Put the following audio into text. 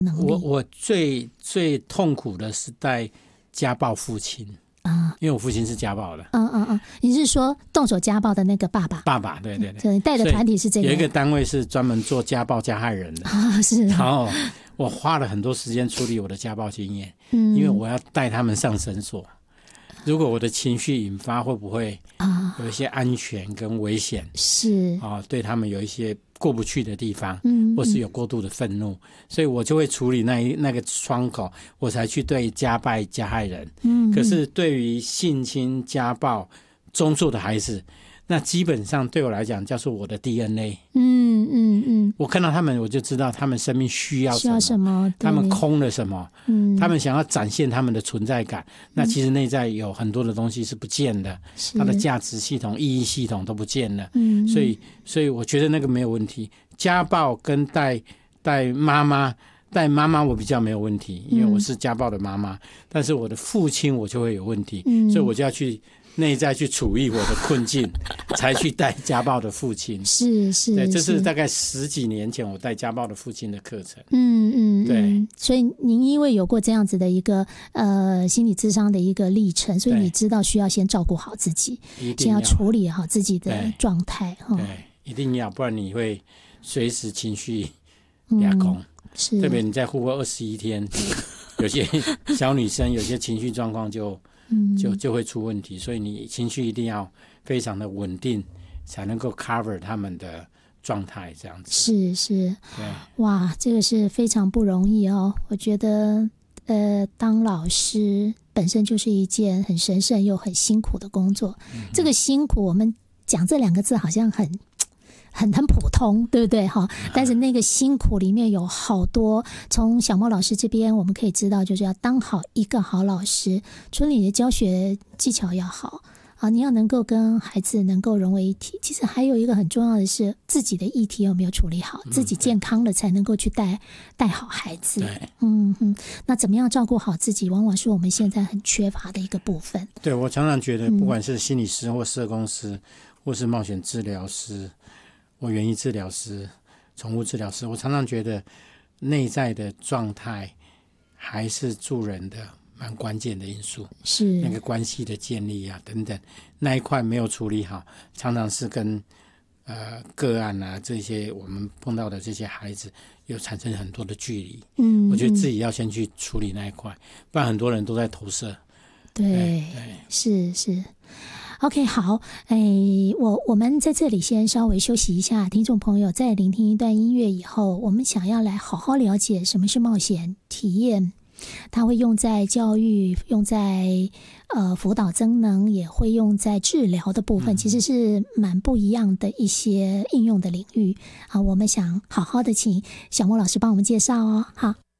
能力？ 我最痛苦的是带家暴父亲啊，因为我父亲是家暴的。 你是说动手家暴的那个爸爸？ 爸爸，对对对。 所以你带的团体是这个。 有一个单位是专门做家暴加害人的啊，是。 然后我花了很多时间处理我的家暴经验，因为我要带他们上绳索。如果我的情绪引发，会不会有一些安全跟危险？ 是对他们有一些过不去的地方，或是有过度的愤怒，所以我就会处理那个窗口，我才去对家暴加害人。可是对于性侵、家暴、中辍的孩子，那基本上对我来讲叫做我的 DNA。我看到他们，我就知道他们生命需要什么，他们空了什么，他们想要展现他们的存在感。那其实内在有很多的东西是不见的，他的价值系统、意义系统都不见了。所以我觉得那个没有问题。家暴跟带妈妈我比较没有问题，因为我是家暴的妈妈。但是我的父亲我就会有问题，所以我就要去内在去处理我的困境，才去带家暴的父亲。 是， 对，这是大概10几年前我带家暴的父亲的课程。 对。所以您因为有过这样子的一个心理咨商的一个历程，所以你知道需要先照顾好自己，先要处理好自己的状态。 对，一定要，不然你会随时情绪压空。特别你在户外21天，有些小女生有些情绪状况就会出问题，所以你情绪一定要非常的稳定，才能够 cover 他们的状态，这样子。 是，哇，这个是非常不容易哦。我觉得当老师本身就是一件很神圣又很辛苦的工作。这个辛苦，我们讲这2个字好像很普通，对不对？但是那个辛苦里面有好多，从小莫老师这边我们可以知道，就是要当好一个好老师，除了你的教学技巧要好你要能够跟孩子能够融为一体。其实还有一个很重要的是自己的议题有没有处理好，自己健康了才能够去带好孩子。那怎么样照顾好自己，往往是我们现在很缺乏的一个部分。 对，我常常觉得不管是心理师或社工师或是冒险治疗师或园艺治疗师、宠物治疗师，我常常觉得内在的状态还是助人的蛮关键的因素。是那个关系的建立等等，那一块没有处理好，常常是跟个案这些我们碰到的这些孩子有产生很多的距离。我觉得自己要先去处理那一块，不然很多人都在投射。 对，是。OK， 好，我们在这里先稍微休息一下，听众朋友在聆听一段音乐以后，我们想要来好好了解什么是冒险体验，它会用在教育，用在辅导增能，也会用在治疗的部分，其实是蛮不一样的一些应用的领域我们想好好的请小莫老师帮我们介绍哦。好。